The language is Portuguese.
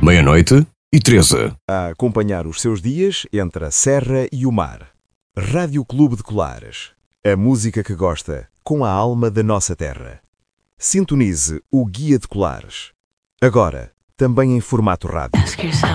meia-noite e 13. A acompanhar os seus dias entre a serra e o mar. Rádio Clube de Colares. A música que gosta, com a alma da nossa terra. Sintonize o Guia de Colares. Agora, também em formato rádio.